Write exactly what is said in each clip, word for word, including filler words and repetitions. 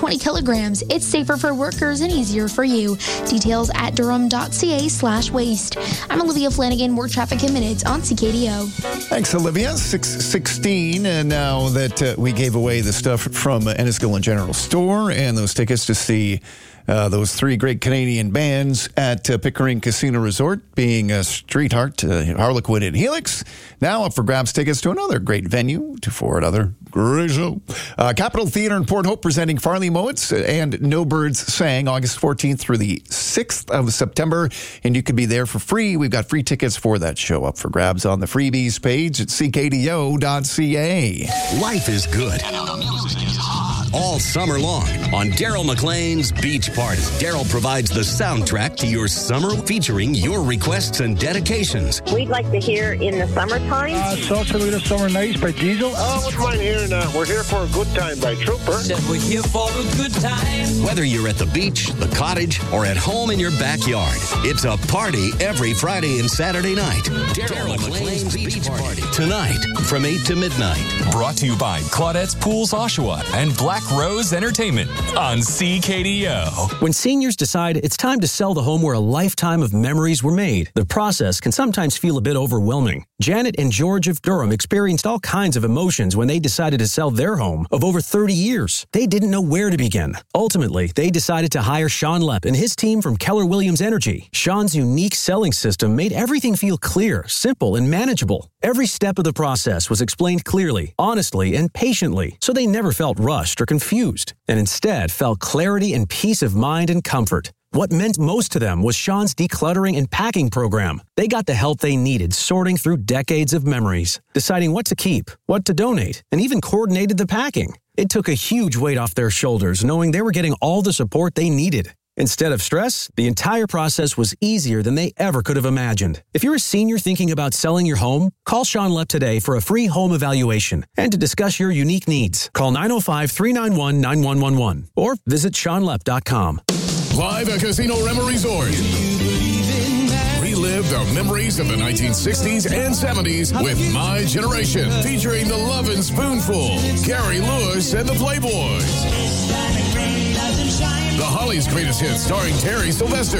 twenty kilograms. It's safer for workers and easier for you. Details at durham.ca slash waste. I'm Olivia Flanagan. More traffic in minutes on C K D O. Thanks, Olivia. six sixteen, and now that uh, we gave away the stuff from uh, Enniskillen General Store and those tickets to see uh, those three great Canadian bands at uh, Pickering Casino Resort, being uh, Street Heart, uh, Harlequin, and Helix. Now up for grabs tickets to another great venue to for another great show. Uh, Capitol Theatre in Port Hope presenting Farley Mowitz and No Birds Sang August fourteenth through the sixth of September, and you could be there for free. We've got free tickets for that show up for grabs on the freebies page at c k d o dot c a. Life is good. All summer long on Daryl McLean's Beach Party. Daryl provides the soundtrack to your summer, featuring your requests and dedications. We'd like to hear In the Summertime. Uh, Sausalito Summer Nights by Diesel. Oh, what's mine here now? We're Here for a Good Time by Trooper. Said we're here for a good time. Whether you're at the beach, the cottage, or at home in your backyard, it's a party every Friday and Saturday night. Daryl McLean's Beach Party. Tonight from eight to midnight. Brought to you by Claudette's Pools Oshawa and Black Rose Entertainment on C K D O. When seniors decide it's time to sell the home where a lifetime of memories were made, the process can sometimes feel a bit overwhelming. Janet and George of Durham experienced all kinds of emotions when they decided to sell their home of over thirty years. They didn't know where to begin. Ultimately, they decided to hire Sean Lepp and his team from Keller Williams Energy. Sean's unique selling system made everything feel clear, simple, and manageable. Every step of the process was explained clearly, honestly, and patiently, so they never felt rushed or confused, and instead felt clarity and peace of mind and comfort. What meant most to them was Sean's decluttering and packing program. They got the help they needed sorting through decades of memories, deciding what to keep, what to donate, and even coordinated the packing. It took a huge weight off their shoulders knowing they were getting all the support they needed. Instead of stress, the entire process was easier than they ever could have imagined. If you're a senior thinking about selling your home, call Sean Lepp today for a free home evaluation and to discuss your unique needs. Call nine oh five, three nine one, nine one one one or visit sean lepp dot com. Live at Casino Rema Resort. Relive the memories of the nineteen sixties and seventies with My Generation, featuring the Lovin' Spoonful, Gary Lewis and the Playboys. The Hollies' Greatest Hits, starring Terry Sylvester.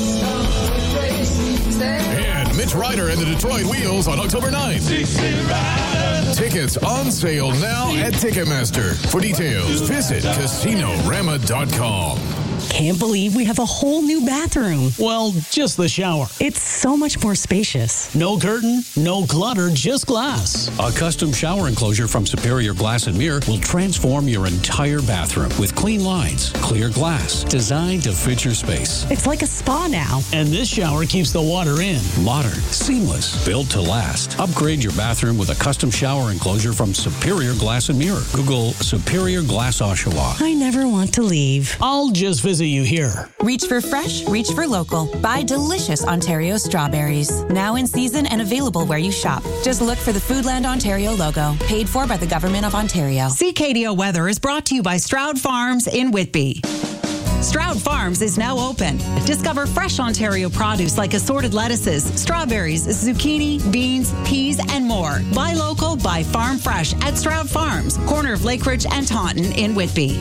And Mitch Ryder and the Detroit Wheels on October ninth. Tickets on sale now at Ticketmaster. For details, visit casino rama dot com. Can't believe we have a whole new bathroom. Well, just the shower. It's so much more spacious. No curtain, no clutter, just glass. A custom shower enclosure from Superior Glass and Mirror will transform your entire bathroom with clean lines, clear glass, designed to fit your space. It's like a spa now. And this shower keeps the water in. Modern, seamless, built to last. Upgrade your bathroom with a custom shower enclosure from Superior Glass and Mirror. Google Superior Glass Oshawa. I never want to leave. I'll just visit you here. Reach for fresh, reach for local. Buy delicious Ontario strawberries. Now in season and available where you shop. Just look for the Foodland Ontario logo. Paid for by the Government of Ontario. C K D O weather is brought to you by Stroud Farms in Whitby. Stroud Farms is now open. Discover fresh Ontario produce like assorted lettuces, strawberries, zucchini, beans, peas, and more. Buy local, buy farm fresh at Stroud Farms, corner of Lakeridge and Taunton in Whitby.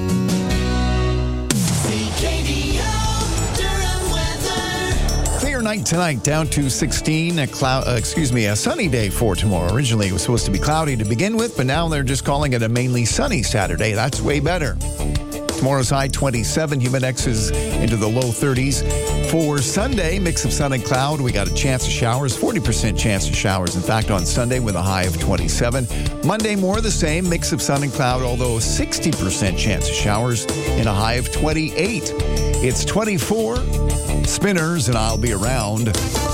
Clear night tonight, down to sixteen. A cloud, uh, excuse me, a sunny day for tomorrow. Originally, it was supposed to be cloudy to begin with, but now they're just calling it a mainly sunny Saturday. That's way better. Tomorrow's high twenty-seven. Humidex is into the low thirties. For Sunday, mix of sun and cloud. We got a chance of showers, forty percent chance of showers. In fact, on Sunday with a high of twenty-seven. Monday, more of the same, mix of sun and cloud, although a sixty percent chance of showers and a high of twenty-eight. It's twenty-four. Spinners, and I'll be around.